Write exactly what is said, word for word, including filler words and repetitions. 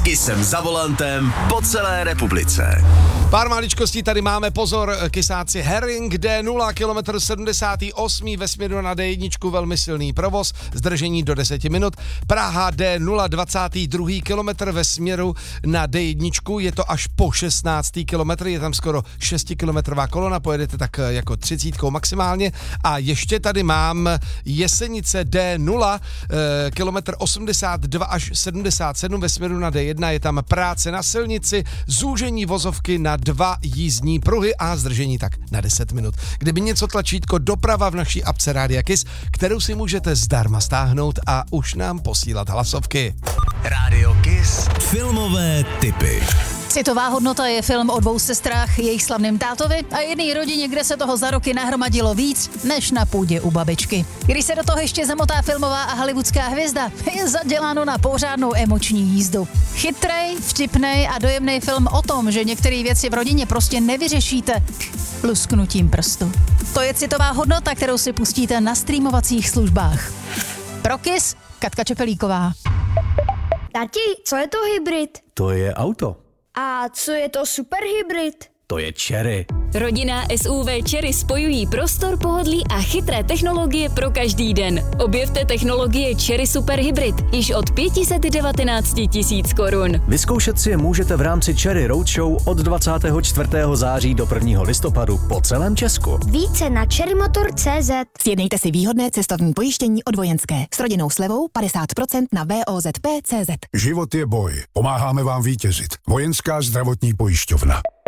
Kissem za volantem po celé republice. Pár maličkostí tady máme, pozor, kysáci Herring D nula, kilometr sedmdesát osm ve směru na D jedna, velmi silný provoz, zdržení do deseti minut. Praha D nula, dvacátý druhý kilometr ve směru na D jedna, je to až po šestnáctý kilometr, je tam skoro šestikilometrová kolona, pojedete tak jako třicítkou maximálně. A ještě tady mám Jesenice D nula, kilometr osmdesát dva až sedmdesát sedm ve směru na D jedna, je tam práce na silnici, zúžení vozovky na dva jízdní pruhy a zdržení tak na deset minut. Kdyby něco, tlačítko doprava v naší apce Rádia Kiss, kterou si můžete zdarma stáhnout a už nám posílat hlasovky. Rádio Kiss. Filmové tipy. Citová hodnota je film o dvou sestrách, jejich slavném tátovi a jedné rodině, kde se toho za roky nahromadilo víc, než na půdě u babičky. Když se do toho ještě zamotá filmová a hollywoodská hvězda, je zaděláno na pořádnou emoční jízdu. Chytrej, vtipnej a dojemný film o tom, že některé věci v rodině prostě nevyřešíte lusknutím prstu. To je citová hodnota, kterou si pustíte na streamovacích službách. Pro Kiss, Katka Čepelíková. Tati, co je to hybrid? To je auto. A co je to superhybrid? To je Chery. Rodinná S U V Chery spojují prostor, pohodlí a chytré technologie pro každý den. Objevte technologie Chery Super Hybrid již od pět set devatenáct tisíc korun. Vyzkoušet si je můžete v rámci Chery Roadshow od dvacátého čtvrtého září do prvního listopadu po celém Česku. Více na cherrymotor tečka cé zet. Sjednejte si výhodné cestovní pojištění od Vojenské s rodinnou slevou padesát procent na V O Z P tečka cé zet. Život je boj. Pomáháme vám vítězit. Vojenská zdravotní pojišťovna.